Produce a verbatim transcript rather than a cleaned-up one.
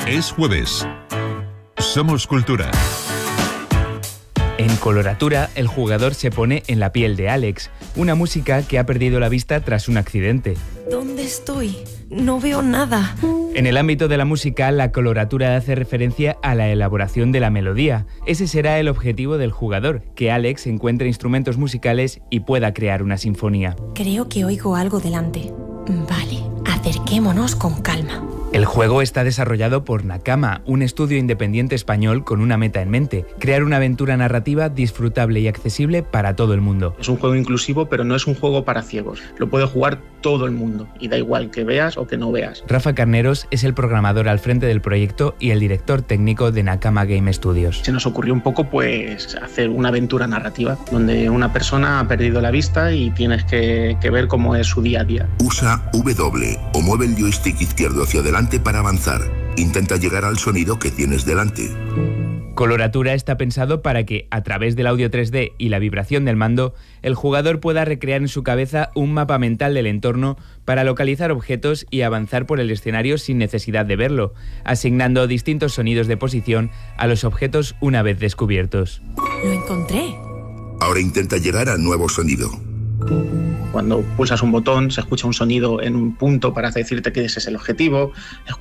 Es jueves. Somos Cultura. En Coloratura, el jugador se pone en la piel de Alex, una música que ha perdido la vista tras un accidente. ¿Dónde estoy? No veo nada. En el ámbito de la música, la coloratura hace referencia a la elaboración de la melodía. Ese será el objetivo del jugador, que Alex encuentre instrumentos musicales y pueda crear una sinfonía. Creo que oigo algo delante. Vale, acerquémonos con calma. El juego está desarrollado por Nakama, un estudio independiente español con una meta en mente: crear una aventura narrativa disfrutable y accesible para todo el mundo. Es un juego inclusivo, pero no es un juego para ciegos. Lo puede jugar todo el mundo, y da igual que veas o que no veas. Rafa Carneros es el programador al frente del proyecto y el director técnico de Nakama Game Studios. Se nos ocurrió un poco pues hacer una aventura narrativa, donde una persona ha perdido la vista y tienes que, que ver cómo es su día a día. Usa W o mueve el joystick izquierdo hacia adelante para avanzar. Intenta llegar al sonido que tienes delante. Coloratura está pensado para que, a través del audio tres D y la vibración del mando, el jugador pueda recrear en su cabeza un mapa mental del entorno para localizar objetos y avanzar por el escenario sin necesidad de verlo, asignando distintos sonidos de posición a los objetos una vez descubiertos. Lo encontré. Ahora intenta llegar al nuevo sonido. Cuando pulsas un botón se escucha un sonido en un punto para decirte que ese es el objetivo.